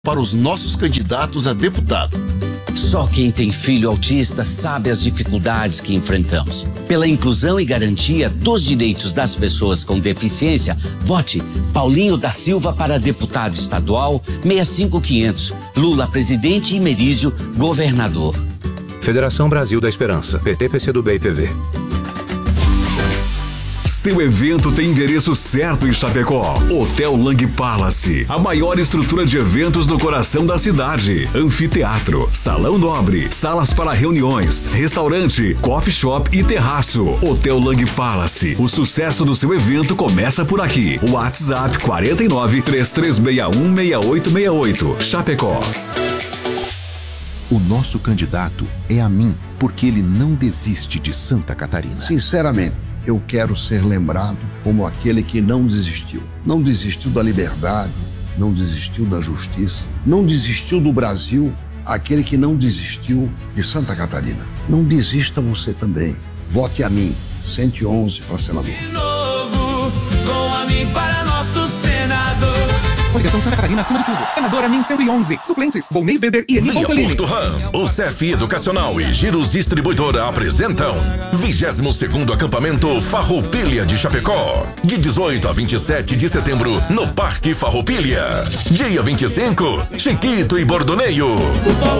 para os nossos candidatos a deputado. Só quem tem filho autista sabe as dificuldades que enfrentamos. Pela inclusão e garantia dos direitos das pessoas com deficiência, vote Paulinho da Silva para deputado estadual 65500, Lula presidente e Merizio governador. Federação Brasil da Esperança, PT, PCdoB e PV. Seu evento tem endereço certo em Chapecó. Hotel Lang Palace, a maior estrutura de eventos no coração da cidade. Anfiteatro, salão nobre, salas para reuniões, restaurante, coffee shop e terraço. Hotel Lang Palace, o sucesso do seu evento começa por aqui. WhatsApp 49-3361-6868. Chapecó. O nosso candidato é a mim, porque ele não desiste de Santa Catarina. Sinceramente, eu quero ser lembrado como aquele que não desistiu. Não desistiu da liberdade, não desistiu da justiça, não desistiu do Brasil, aquele que não desistiu de Santa Catarina. Não desista você também. Vote a mim, 111 para senador. De novo, com a mim para nosso senador. Coligação Santa Catarina acima de tudo. Senador Amin 111. Suplentes: Volney Weber e Eni Voltolini. Via Porto Ram, o CEF Educacional e Giros Distribuidora apresentam 22º Acampamento Farroupilha de Chapecó. De 18 a 27 de setembro, no Parque Farroupilha. Dia 25, Chiquito e Bordoneio.